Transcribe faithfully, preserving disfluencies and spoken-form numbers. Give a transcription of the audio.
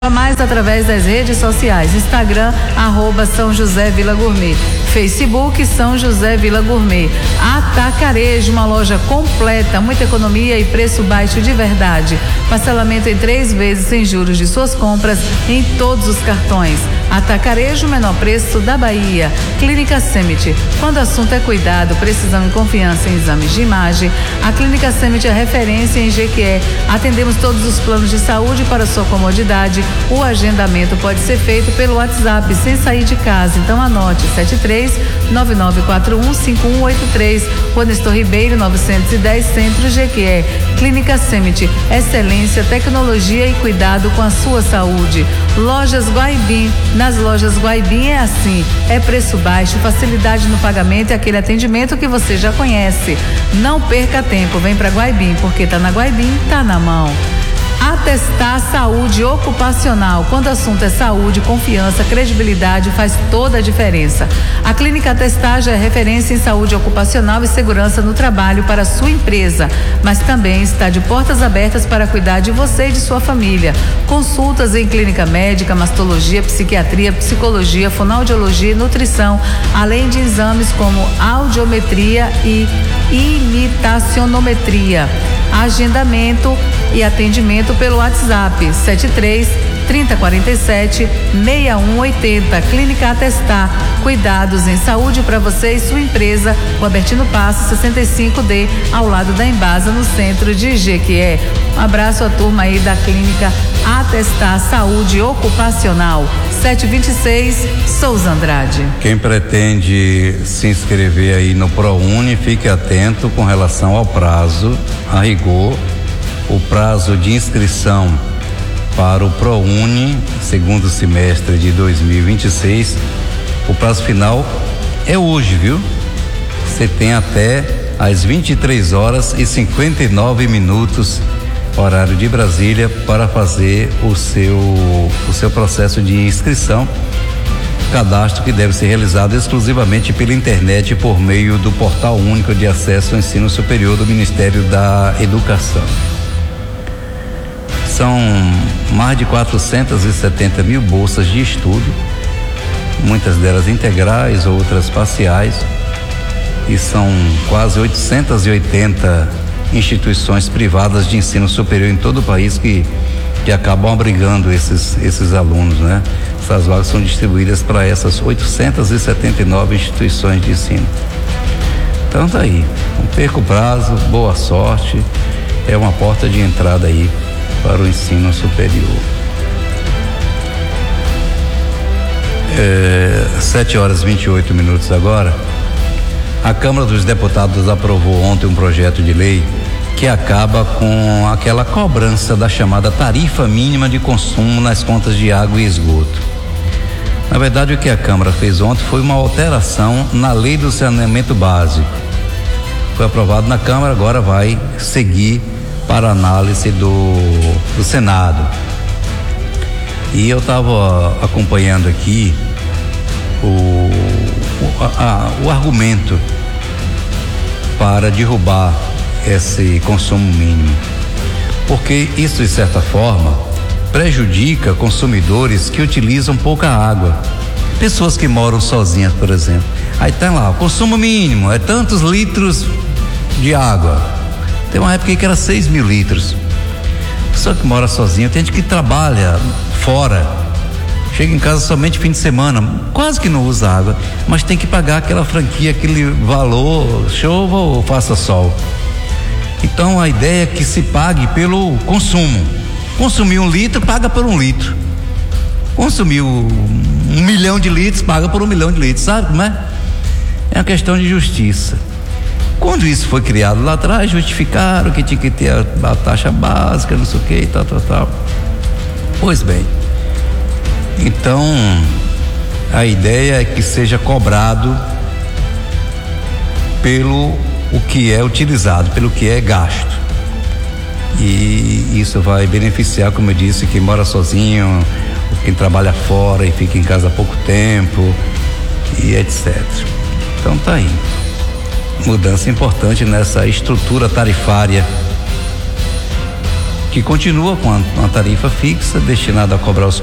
mais através das redes sociais, Instagram, arroba São José Vila Gourmet, Facebook São José Vila Gourmet. Atacarejo, uma loja completa, muita economia e preço baixo de verdade. Parcelamento em três vezes sem juros de suas compras em todos os cartões. Atacarejo, menor preço da Bahia. Clínica Semit, quando o assunto é cuidado, precisão e confiança em exames de imagem, a Clínica Semit é referência em Jequié. Atendemos todos os planos de saúde para sua comodidade. O agendamento pode ser feito pelo WhatsApp sem sair de casa. Então anote: sete três nove nove quatro um cinco um oito três, Rua Nestor Ribeiro novecentos e dez, Centro Jequié. Clínica Semit, excelência, tecnologia e cuidado com a sua saúde. Lojas Guaibim, nas lojas Guaibim é assim, é preço baixo, facilidade no pagamento e aquele atendimento que você já conhece. Não perca tempo, vem para Guaibim, porque tá na Guaibim, tá na mão. Atestar saúde ocupacional. Quando o assunto é saúde, confiança, credibilidade, faz toda a diferença. A Clínica Atestar já é referência em saúde ocupacional e segurança no trabalho para a sua empresa, mas também está de portas abertas para cuidar de você e de sua família. Consultas em clínica médica, mastologia, psiquiatria, psicologia, fonoaudiologia e nutrição, além de exames como audiometria e imitacionometria. Agendamento e atendimento pelo WhatsApp sete três trinta quarenta e sete sessenta e um oitenta. Clínica Atestar, cuidados em saúde para você e sua empresa. O Albertino Passo sessenta e cinco D, ao lado da Embasa, no centro de Jequié. Um abraço à turma aí da Clínica Atestar Saúde Ocupacional. sete vinte e seis, Souza Andrade. Quem pretende se inscrever aí no ProUni, fique atento com relação ao prazo. A rigor, o prazo de inscrição para o ProUni, segundo semestre de dois mil e vinte e seis, o prazo final é hoje, viu? Você tem até às vinte e três horas e cinquenta e nove minutos, horário de Brasília, para fazer o seu, o seu processo de inscrição. Cadastro que deve ser realizado exclusivamente pela internet por meio do Portal Único de Acesso ao Ensino Superior do Ministério da Educação. São mais de quatrocentas e setenta mil bolsas de estudo, muitas delas integrais, outras parciais, e são quase oitocentas e oitenta instituições privadas de ensino superior em todo o país que, que acabam abrigando esses, esses alunos, né? Essas vagas são distribuídas para essas oitocentas e setenta e nove instituições de ensino. Então tá aí, não perca o prazo, boa sorte, é uma porta de entrada aí para o ensino superior. É, sete horas e vinte e oito minutos agora. A Câmara dos Deputados aprovou ontem um projeto de lei que acaba com aquela cobrança da chamada tarifa mínima de consumo nas contas de água e esgoto. Na verdade, o que a Câmara fez ontem foi uma alteração na lei do saneamento básico. Foi aprovado na Câmara, agora vai seguir para análise do, do Senado. E eu estava acompanhando aqui o, o, a, o argumento para derrubar esse consumo mínimo, porque isso, de certa forma, prejudica consumidores que utilizam pouca água, pessoas que moram sozinhas, por exemplo. Aí tá lá, o consumo mínimo é tantos litros de água. Tem uma época que era seis mil litros. Pessoa que mora sozinha, tem gente que trabalha fora, chega em casa somente fim de semana, quase que não usa água, mas tem que pagar aquela franquia, aquele valor, chova ou faça sol. Então a ideia é que se pague pelo consumo. Consumiu um litro, paga por um litro. Consumiu um milhão de litros, paga por um milhão de litros, sabe como é? É uma questão de justiça. Quando isso foi criado lá atrás, justificaram que tinha que ter a, a taxa básica, não sei o que e tal, tal, tal. Pois bem, então a ideia é que seja cobrado pelo o que é utilizado, pelo que é gasto. E isso vai beneficiar, como eu disse, quem mora sozinho, quem trabalha fora e fica em casa há pouco tempo e etcétera. Então tá aí. Mudança importante nessa estrutura tarifária que continua com uma tarifa fixa destinada a cobrar os